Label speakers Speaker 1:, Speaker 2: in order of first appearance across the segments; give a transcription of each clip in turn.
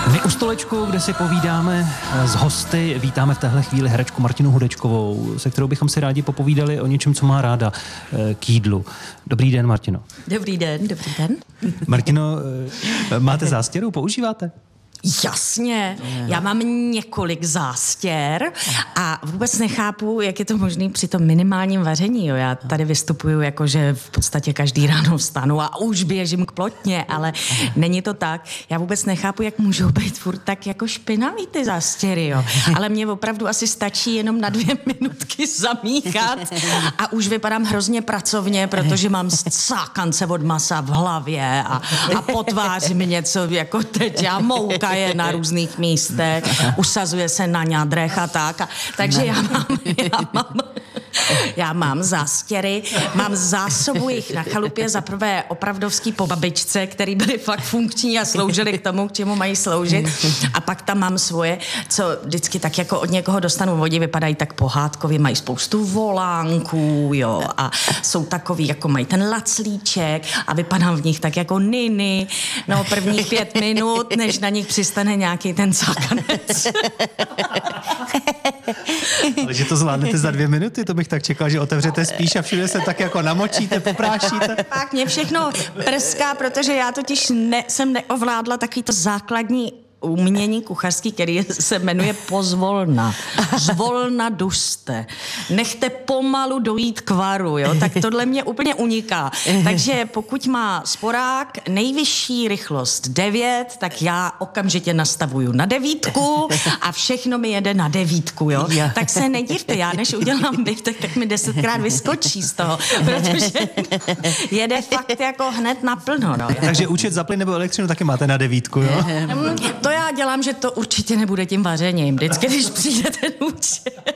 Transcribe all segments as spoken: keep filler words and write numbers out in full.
Speaker 1: My u stolečku, kde si povídáme s hosty, vítáme v téhle chvíli herečku Martinu Hudečkovou, se kterou bychom si rádi popovídali o něčem, co má ráda k jídlu. Dobrý den, Martino.
Speaker 2: Dobrý den, dobrý den.
Speaker 1: Martino, máte zástěru, používáte?
Speaker 2: Jasně, já mám několik zástěr a vůbec nechápu, jak je to možné při tom minimálním vaření. Jo. Já tady vystupuju jako, že v podstatě každý ráno vstanu a už běžím k plotně, ale není to tak. Já vůbec nechápu, jak můžou být furt tak jako špinavý ty zástěry. Jo. Ale mně opravdu asi stačí jenom na dvě minutky zamíchat a už vypadám hrozně pracovně, protože mám scákance od masa v hlavě a, a po tváři mi něco jako teď a mouka je na různých místech, usazuje se na ňadrech a tak. A, takže já mám, já mám, já mám zástěry, mám zásobu jich na chalupě, za prvé opravdovský po babičce, který byly fakt funkční a sloužily k tomu, k čemu mají sloužit. A pak tam mám svoje, co vždycky tak jako od někoho dostanu vodě, vypadají tak pohádkově, mají spoustu volánků, jo, a jsou takový, jako mají ten laclíček a vypadám v nich tak jako niny, no prvních pět minut, než na nich přistane nějaký ten cákanec.
Speaker 1: Ale že to zvládnete za dvě minuty, to bych tak čekal, že otevřete spíš a všude se tak jako namočíte, poprášíte.
Speaker 2: Pak mě všechno prská, protože já totiž ne, jsem neovládla takový to základní umění kuchařský, který se jmenuje pozvolna. Zvolna duste. Nechte pomalu dojít k varu, jo? Tak tohle mě úplně uniká. Takže pokud má sporák nejvyšší rychlost devět, tak já okamžitě nastavuju na devítku a všechno mi jede na devítku, jo? Tak se nedivte, já než udělám biftek, tak mi desetkrát vyskočí z toho, protože jede fakt jako hned naplno, no.
Speaker 1: Takže účet za plyn nebo elektřinu taky máte na devítku, jo?
Speaker 2: To já dělám, že to určitě nebude tím vařením. Vždycky, když přijde ten účet.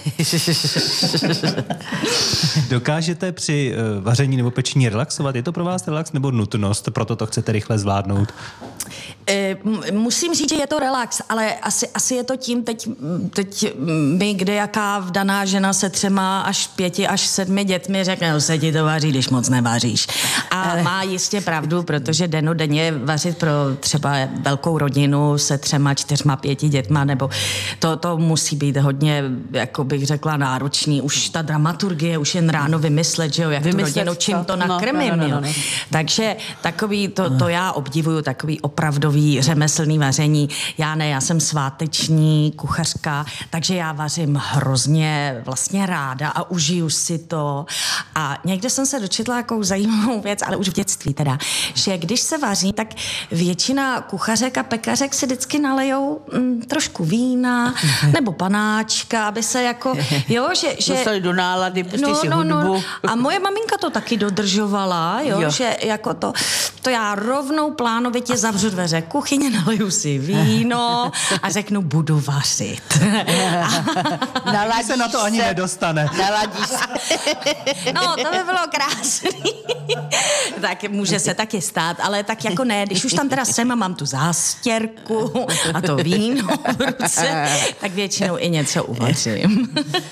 Speaker 1: Dokážete při uh, vaření nebo pečení relaxovat? Je to pro vás relax nebo nutnost? Proto to chcete rychle zvládnout?
Speaker 2: E, musím říct, že je to relax, ale asi, asi je to tím, teď, teď my, kde jaká vdaná žena se třema až pěti až sedmi dětmi řekne, no se ti to vaří, když moc nevaříš. A ale... má jistě pravdu, protože dennodenně vařit pro třeba velkou rodinu se třema, čtyřma, pěti dětma, nebo to, to musí být hodně, jako bych řekla, náročný. Už ta dramaturgie, už jen ráno vymyslet, že jo, jak vymyslet tu rodinu, čím to nakrmím. No, no, no, no, no. Takže takový, to, to já obdivuju, takový opravdový řemeslný vaření. Já ne, já jsem sváteční kuchařka, takže já vařím hrozně vlastně ráda a užiju si to. A někde jsem se dočetla jakou zajímavou věc, ale už v dětství teda, že když se vaří, tak většina kuchařek a pekařek si vždycky nalejou mm, trošku vína nebo panáčka, aby se jako, jo, že... že
Speaker 3: dostali do nálady, pustí
Speaker 2: no,
Speaker 3: si
Speaker 2: no,
Speaker 3: hudbu.
Speaker 2: No. A moje maminka to taky dodržovala, jo, jo. Že jako to, to já rovnou plánovitě zavřu dveře kuchyně, naliju si víno a řeknu, budu vařit.
Speaker 1: Naladíš se na to ani nedostane.
Speaker 3: Naladíš se.
Speaker 2: No, to by bylo krásný. Tak může se taky stát, ale tak jako ne, když už tam teda jsem a mám tu zástěrku a to víno v ruce, tak většinou i něco uvařím.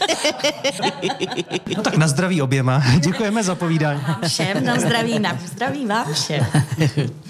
Speaker 1: No tak na zdraví oběma. Děkujeme za povídání.
Speaker 2: Všem na zdraví, na zdraví vám všem.